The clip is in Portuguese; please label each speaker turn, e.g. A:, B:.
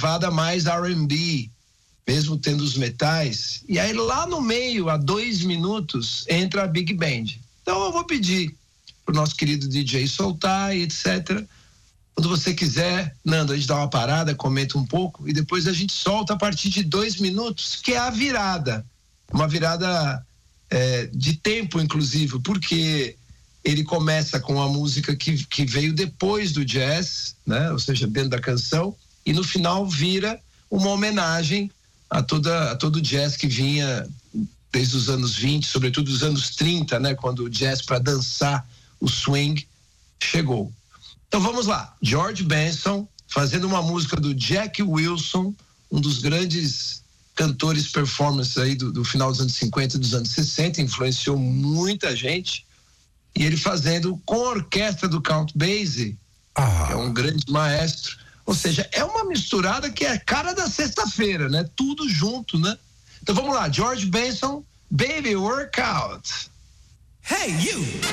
A: levada mais R&B, mesmo tendo os metais. E aí lá no meio, a 2 minutos, entra a Big Band. Então eu vou pedir pro nosso querido DJ soltar e etc. Quando você quiser, Nando, a gente dá uma parada, comenta um pouco e depois a gente solta a partir de 2 minutos, que é a virada. Uma virada de tempo, inclusive, porque ele começa com a música que veio depois do jazz, né? Ou seja, dentro da canção, e no final vira uma homenagem a todo o jazz que vinha desde os anos 20, sobretudo os anos 30, né? Quando o jazz para dançar, o swing, chegou. Então vamos lá, George Benson fazendo uma música do Jack Wilson, um dos grandes cantores performance aí do final dos anos 50 e dos anos 60, influenciou muita gente, e ele fazendo com a orquestra do Count Basie, que é um grande maestro. Ou seja, é uma misturada que é cara da sexta-feira, né? Tudo junto, né? Então vamos lá, George Benson, Baby Workout.
B: Hey, you!